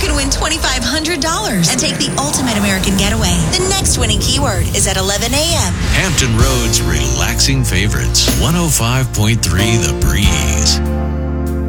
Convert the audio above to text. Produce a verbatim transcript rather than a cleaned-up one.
can win twenty-five hundred dollars and take the ultimate American getaway. The next winning keyword is at eleven a.m. Hampton Roads relaxing favorites. one oh five point three The Breeze.